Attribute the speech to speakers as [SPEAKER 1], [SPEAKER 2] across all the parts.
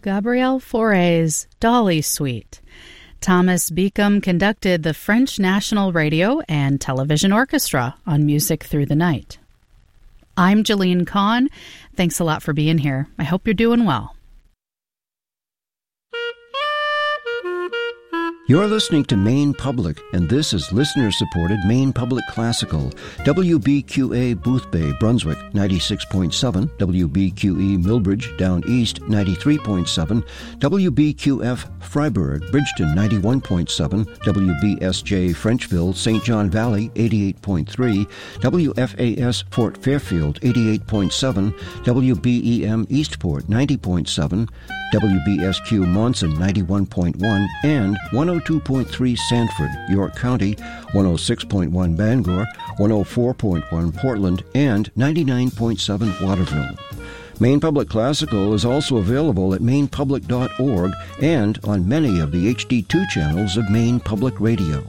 [SPEAKER 1] Gabriel Fauré's Dolly Suite. Thomas Beacom conducted the French National Radio and Television Orchestra on Music Through the Night. I'm Jeline Kahn. Thanks a lot for being here. I hope you're doing well.
[SPEAKER 2] You're listening to Maine Public, and this is listener-supported Maine Public Classical. WBQA Boothbay, Brunswick, 96.7. WBQE Millbridge, Down East, 93.7. WBQF Freiburg, Bridgeton, 91.7. WBSJ Frenchville, St. John Valley, 88.3. WFAS Fort Fairfield, 88.7. WBEM Eastport, 90.7. WBSQ Monson, 91.1, and 102.3 Sanford, York County, 106.1 Bangor, 104.1 Portland, and 99.7 Waterville. Maine Public Classical is also available at mainepublic.org and on many of the HD2 channels of Maine Public Radio.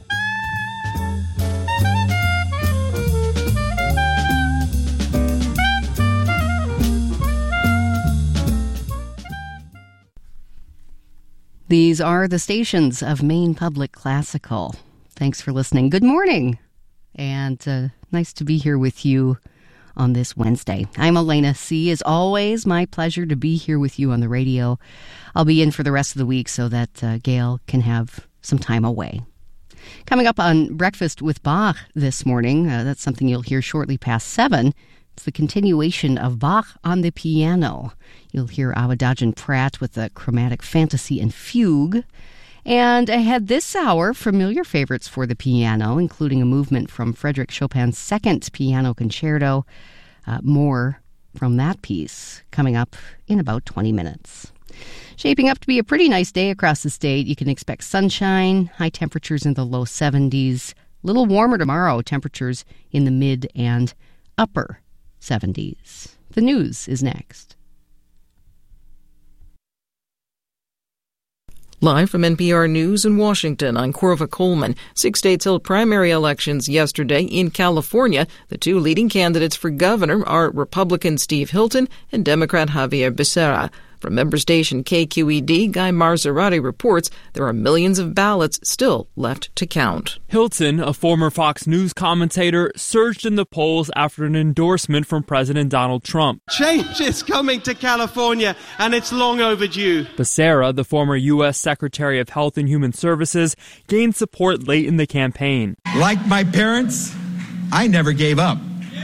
[SPEAKER 3] These are the stations of Maine Public Classical. Thanks for listening. Good morning, and nice to be here with you on this Wednesday. I'm Elena C. As always, my pleasure to be here with you on the radio. I'll be in for the rest of the week so that Gail can have some time away. Coming up on Breakfast with Bach this morning, that's something you'll hear shortly past 7. It's the continuation of Bach on the piano. You'll hear Awadagin Pratt with the Chromatic Fantasy and Fugue. And ahead this hour, familiar favorites for the piano, including a movement from Frédéric Chopin's second piano concerto. More from that piece coming up in about 20 minutes. Shaping up to be a pretty nice day across the state. You can expect sunshine, high temperatures in the low 70s. A little warmer tomorrow, temperatures in the mid and upper 70s. The news is next.
[SPEAKER 4] Live from NPR News in Washington, I'm Corva Coleman. 6 states held primary elections yesterday. In California, the two leading candidates for governor are Republican Steve Hilton and Democrat Javier Becerra. From member station KQED, Guy Marzorati reports there are millions of ballots still left to count.
[SPEAKER 5] Hilton, a former Fox News commentator, surged in the polls after an endorsement from President Donald Trump.
[SPEAKER 6] Change is coming to California, and it's long overdue.
[SPEAKER 5] Becerra, the former U.S. Secretary of Health and Human Services, gained support late in the campaign.
[SPEAKER 7] Like my parents, I never gave up.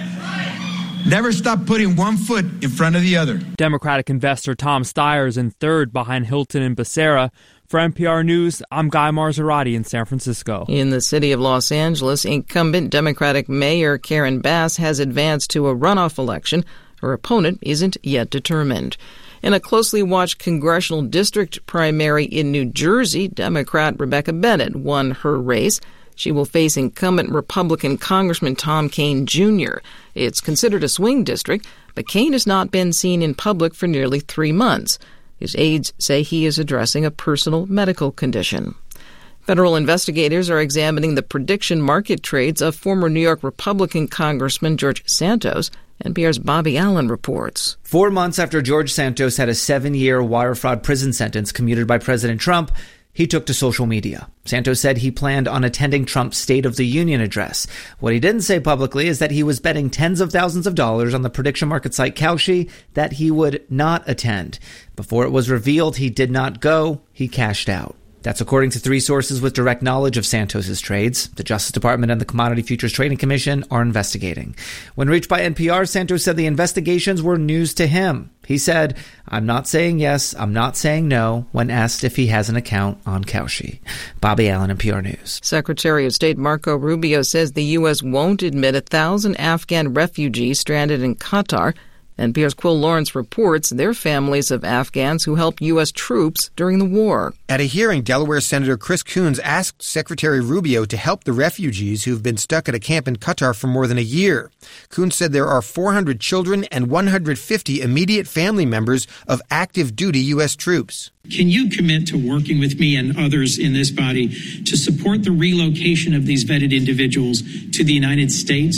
[SPEAKER 7] Never stop putting one foot in front of the other.
[SPEAKER 5] Democratic investor Tom Steyer is in third behind Hilton and Becerra. For NPR News, I'm Guy Marzorati in San Francisco.
[SPEAKER 4] In the city of Los Angeles, incumbent Democratic Mayor Karen Bass has advanced to a runoff election. Her opponent isn't yet determined. In a closely watched congressional district primary in New Jersey, Democrat Rebecca Bennett won her race. She will face incumbent Republican Congressman Tom Kean, Jr. It's considered a swing district, but Kean has not been seen in public for nearly 3 months. His aides say he is addressing a personal medical condition. Federal investigators are examining the prediction market trades of former New York Republican Congressman George Santos. NPR's Bobby Allen reports.
[SPEAKER 8] 4 months after George Santos had a 7-year wire fraud prison sentence commuted by President Trump, he took to social media. Santos said he planned on attending Trump's State of the Union address. What he didn't say publicly is that he was betting tens of thousands of dollars on the prediction market site Kalshi that he would not attend. Before it was revealed he did not go, he cashed out. That's according to 3 sources with direct knowledge of Santos's trades. The Justice Department and the Commodity Futures Trading Commission are investigating. When reached by NPR, Santos said the investigations were news to him. He said, "I'm not saying yes, I'm not saying no," when asked if he has an account on Kalshi. Bobby Allen, NPR News.
[SPEAKER 4] Secretary of State Marco Rubio says the U.S. won't admit 1,000 Afghan refugees stranded in Qatar. NPR's Quill Lawrence reports they're families of Afghans who helped U.S. troops during the war.
[SPEAKER 9] At a hearing, Delaware Senator Chris Coons asked Secretary Rubio to help the refugees who've been stuck at a camp in Qatar for more than a year. Coons said there are 400 children and 150 immediate family members of active duty U.S. troops.
[SPEAKER 10] Can you commit to working with me and others in this body to support the relocation of these vetted individuals to the United States?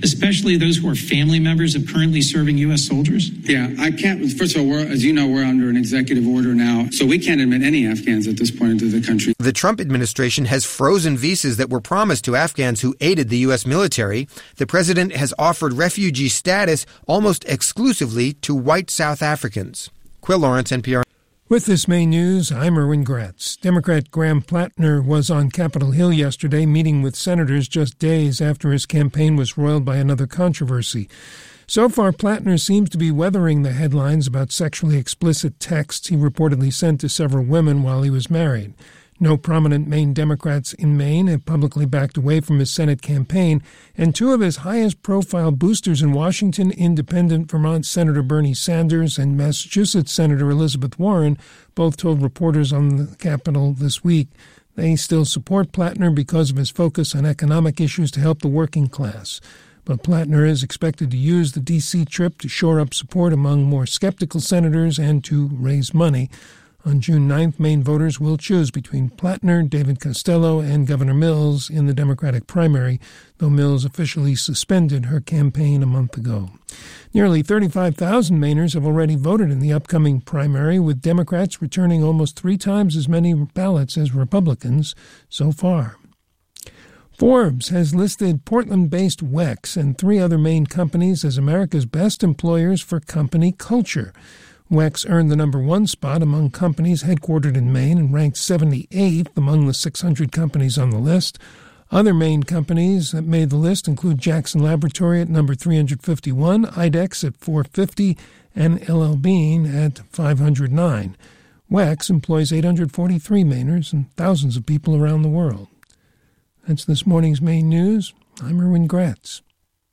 [SPEAKER 10] especially those who are family members of currently serving U.S. soldiers?
[SPEAKER 11] Yeah, I can't. First of all, as you know, we're under an executive order now, so we can't admit any Afghans at this point into the country.
[SPEAKER 9] The Trump administration has frozen visas that were promised to Afghans who aided the U.S. military. The president has offered refugee status almost exclusively to white South Africans. Quill Lawrence, NPR.
[SPEAKER 12] With this Maine news, I'm Erwin Gratz. Democrat Graham Plattner was on Capitol Hill yesterday meeting with senators just days after his campaign was roiled by another controversy. So far, Plattner seems to be weathering the headlines about sexually explicit texts he reportedly sent to several women while he was married. No prominent Maine Democrats in Maine have publicly backed away from his Senate campaign, and two of his highest-profile boosters in Washington, Independent Vermont Senator Bernie Sanders and Massachusetts Senator Elizabeth Warren, both told reporters on the Capitol this week they still support Plattner because of his focus on economic issues to help the working class. But Plattner is expected to use the D.C. trip to shore up support among more skeptical senators and to raise money. On June 9th, Maine voters will choose between Plattner, David Costello, and Governor Mills in the Democratic primary, though Mills officially suspended her campaign a month ago. Nearly 35,000 Mainers have already voted in the upcoming primary, with Democrats returning almost 3 times as many ballots as Republicans so far. Forbes has listed Portland-based WEX and 3 other Maine companies as America's best employers for company culture. WEX earned the number 1 spot among companies headquartered in Maine and ranked 78th among the 600 companies on the list. Other Maine companies that made the list include Jackson Laboratory at number 351, IDEX at 450, and LL Bean at 509. WEX employs 843 Mainers and thousands of people around the world. That's this morning's Maine News. I'm Erwin Gratz.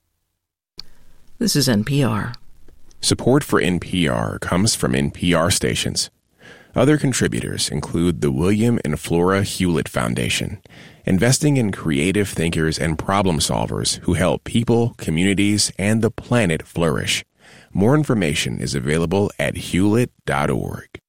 [SPEAKER 4] This is NPR.
[SPEAKER 13] Support for NPR comes from NPR stations. Other contributors include the William and Flora Hewlett Foundation, investing in creative thinkers and problem solvers who help people, communities, and the planet flourish. More information is available at hewlett.org.